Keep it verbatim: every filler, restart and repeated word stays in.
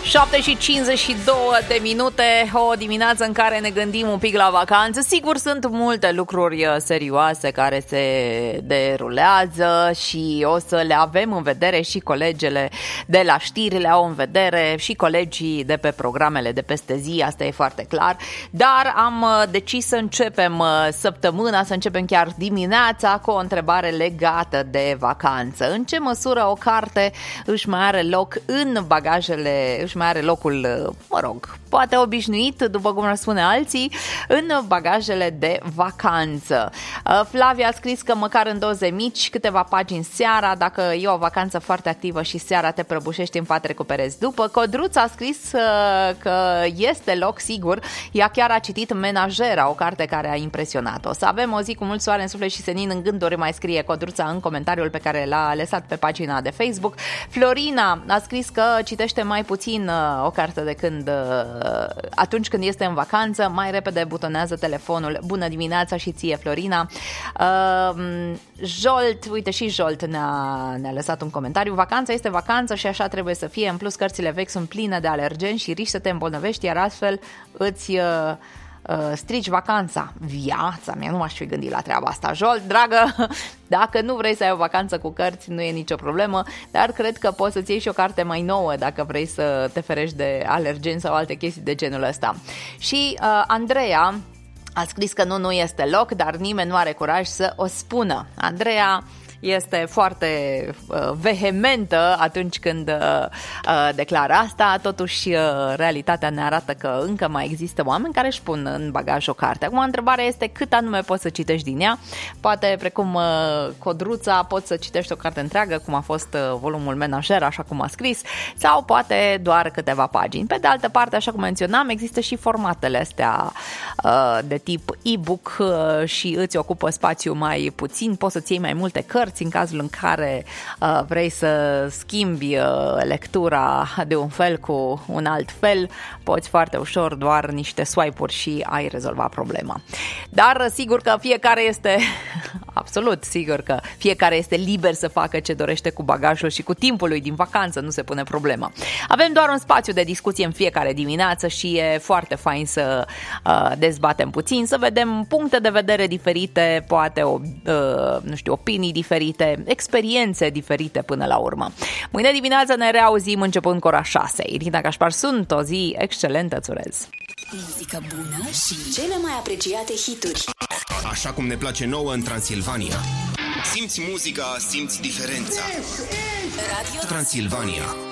șapte și cincizeci și două de minute, o dimineață în care ne gândim un pic la vacanță. Sigur, sunt multe lucruri serioase care se derulează și o să le avem în vedere și colegele de la știri le au în vedere și colegii de pe programele de peste zi, asta e foarte clar. Dar am decis să începem săptămâna, să începem chiar dimineața cu o întrebare legată de vacanță. În ce măsură o carte își mai are loc în bagajele, își mai are locul, mă rog, poate obișnuit, după cum răspune alții, în bagajele de vacanță. Flavia a scris că măcar în doze mici, câteva pagini seara, dacă e o vacanță foarte activă și seara te prăbușești în pat, recuperezi după. Codruța a scris că este loc, sigur, ea chiar a citit Menajera, o carte care a impresionat-o. Să avem o zi cu mult soare în suflet și senin în gânduri, mai scrie Codruța în comentariul pe care l-a lăsat pe pagina de Facebook. Florina a scris că citește mai puțin o carte de când atunci când este în vacanță, mai repede butonează telefonul. Bună dimineața și ție, Florina. Uh, Jolt, uite și Jolt ne-a, ne-a lăsat un comentariu. Vacanța este vacanță și așa trebuie să fie. În plus, cărțile vechi sunt pline de alergeni și riști să te îmbolnăvești, iar astfel îți uh, uh, strici vacanța. Viața mea, nu m-aș fi gândit la treaba asta. Jolt, dragă, dacă nu vrei să ai o vacanță cu cărți, nu e nicio problemă, dar cred că poți să-ți iei și o carte mai nouă dacă vrei să te ferești de alergeni sau alte chestii de genul ăsta. Și uh, Andreea a scris că nu, nu este loc, dar nimeni nu are curaj să o spună. Andreea este foarte uh, vehementă atunci când uh, uh, declară asta, totuși uh, realitatea ne arată că încă mai există oameni care își pun în bagaj o carte. Acum, întrebarea este cât anume poți să citești din ea. Poate, precum uh, Codruța, poți să citești o carte întreagă, cum a fost uh, volumul Menajer, așa cum a scris, sau poate doar câteva pagini. Pe de altă parte, așa cum menționam, există și formatele astea uh, de tip e-book uh, și îți ocupă spațiu mai puțin, poți să-ți iei mai multe cărți în cazul în care uh, vrei să schimbi uh, lectura de un fel cu un alt fel, poți foarte ușor, doar niște swipe-uri și ai rezolvat problema. Dar sigur că fiecare este absolut sigur că fiecare este liber să facă ce dorește cu bagajul și cu timpul lui din vacanță, nu se pune problema. Avem doar un spațiu de discuție în fiecare dimineață și e foarte fain să uh, dezbatem puțin, să vedem puncte de vedere diferite, poate o, uh, nu știu, opinii diferite, experiențe diferite până la urmă. Mâine dimineață ne reauzim începând cu ora șase. Irina Cașpar sunt, o zi excelentă îți urez. Muzică bună și cele mai apreciate hituri. Așa cum ne place nouă în Transilvania. Simți muzica, simți diferența. Radio Transilvania.